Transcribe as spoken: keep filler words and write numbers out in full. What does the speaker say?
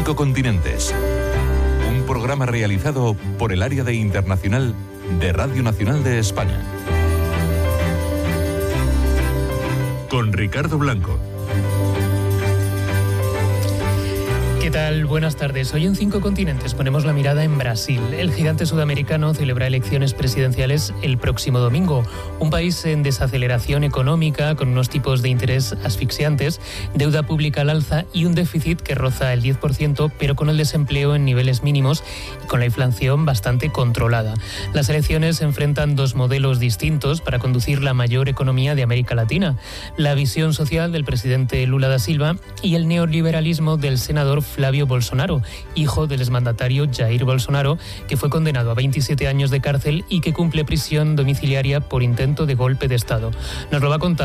cinco continentes. Un programa realizado por el Área de Internacional de Radio Nacional de España. Con Ricardo Blanco. ¿Qué tal? Buenas tardes. Hoy en Cinco Continentes ponemos la mirada en Brasil. El gigante sudamericano celebra elecciones presidenciales el próximo domingo. Un país en desaceleración económica, con unos tipos de interés asfixiantes, deuda pública al alza y un déficit que roza el diez por ciento, pero con el desempleo en niveles mínimos y con la inflación bastante controlada. Las elecciones enfrentan dos modelos distintos para conducir la mayor economía de América Latina: la visión social del presidente Lula da Silva y el neoliberalismo del senador Flavio Bolsonaro, hijo del exmandatario Jair Bolsonaro, que fue condenado a veintisiete años de cárcel y que cumple prisión domiciliaria por intento de golpe de Estado. Nos lo va a contar